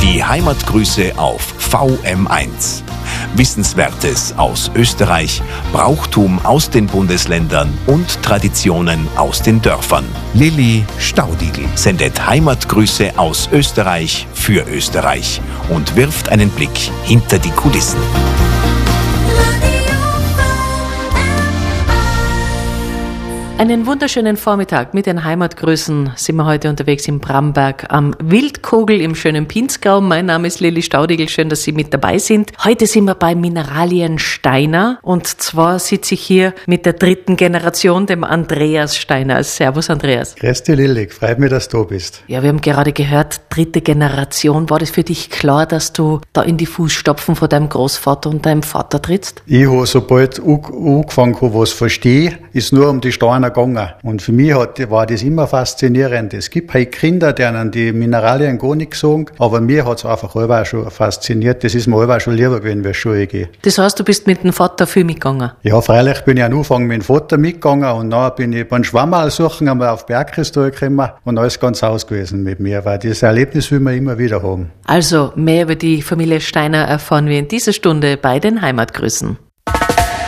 Die Heimatgrüße auf VM1. Wissenswertes aus Österreich, Brauchtum aus den Bundesländern und Traditionen aus den Dörfern. Lilli Staudigl sendet Heimatgrüße aus Österreich für Österreich und wirft einen Blick hinter die Kulissen. Einen wunderschönen Vormittag mit den Heimatgrüßen sind wir heute unterwegs in Bramberg am Wildkogel im schönen Pinzgau. Mein Name ist Lilli Staudigl, schön, dass Sie mit dabei sind. Heute sind wir bei Mineralien Steiner und zwar sitze ich hier mit der dritten Generation, dem Andreas Steiner. Servus Andreas. Grüß dich Lilli, freut mich, dass du da bist. Ja, wir haben gerade gehört, dritte Generation. War das für dich klar, dass du da in die Fußstapfen von deinem Großvater und deinem Vater trittst? Ich habe, sobald angefangen habe, was verstehe, ist nur um die Steiner gegangen. Und für mich war das immer faszinierend. Es gibt halt Kinder, denen die Mineralien gar nichts sagen, aber mir hat es einfach auch schon fasziniert. Das ist mir auch schon lieber gewesen, wie Schule gehe. Das heißt, du bist mit dem Vater viel mitgegangen? Ja, freilich bin ich am Anfang mit dem Vater mitgegangen und dann bin ich beim Schwammerl suchen einmal auf Bergkristall gekommen und alles ganz aus gewesen mit mir, weil dieses Erlebnis will man immer wieder haben. Also mehr über die Familie Steiner erfahren wir in dieser Stunde bei den Heimatgrüßen.